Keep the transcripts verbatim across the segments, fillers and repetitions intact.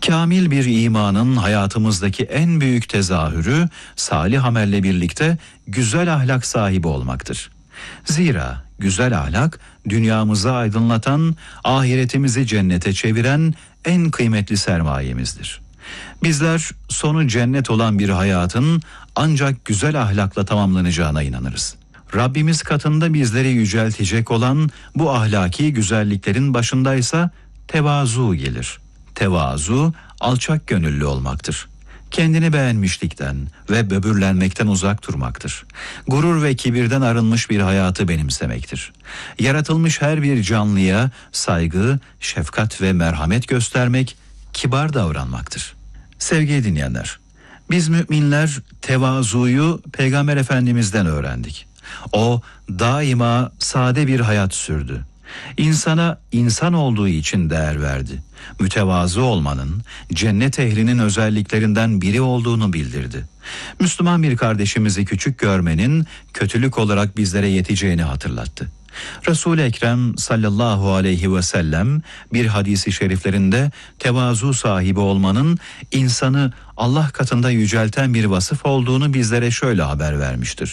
Kamil bir imanın hayatımızdaki en büyük tezahürü salih amelle birlikte güzel ahlak sahibi olmaktır. Zira güzel ahlak dünyamızı aydınlatan, ahiretimizi cennete çeviren en kıymetli sermayemizdir. Bizler sonu cennet olan bir hayatın ancak güzel ahlakla tamamlanacağına inanırız. Rabbimiz katında bizleri yüceltecek olan bu ahlaki güzelliklerin başındaysa tevazu gelir. Tevazu, alçak gönüllü olmaktır. Kendini beğenmişlikten ve böbürlenmekten uzak durmaktır. Gurur ve kibirden arınmış bir hayatı benimsemektir. Yaratılmış her bir canlıya saygı, şefkat ve merhamet göstermek, kibar davranmaktır. Sevgili dinleyenler, biz müminler tevazuyu Peygamber Efendimiz'den öğrendik. O daima sade bir hayat sürdü. İnsana insan olduğu için değer verdi. Mütevazı olmanın cennet ehlinin özelliklerinden biri olduğunu bildirdi. Müslüman bir kardeşimizi küçük görmenin kötülük olarak bizlere yeteceğini hatırlattı. Resul-i Ekrem sallallahu aleyhi ve sellem bir hadisi şeriflerinde tevazu sahibi olmanın insanı Allah katında yücelten bir vasıf olduğunu bizlere şöyle haber vermiştir.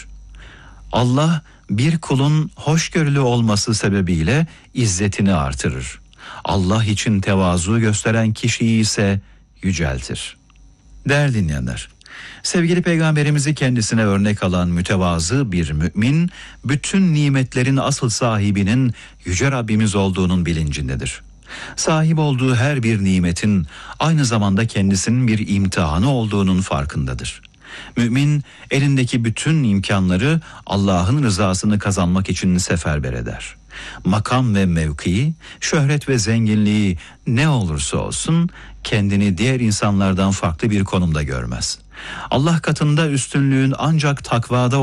Allah bir kulun hoşgörülü olması sebebiyle izzetini artırır. Allah için tevazu gösteren kişiyi ise yüceltir. Değerli dinleyenler, sevgili Peygamberimizi kendisine örnek alan mütevazı bir mümin, bütün nimetlerin asıl sahibinin Yüce Rabbimiz olduğunun bilincindedir. Sahip olduğu her bir nimetin aynı zamanda kendisinin bir imtihanı olduğunun farkındadır. Mümin elindeki bütün imkanları Allah'ın rızasını kazanmak için seferber eder. Makam ve mevkii, şöhret ve zenginliği ne olursa olsun kendini diğer insanlardan farklı bir konumda görmez. Allah katında üstünlüğün ancak takvada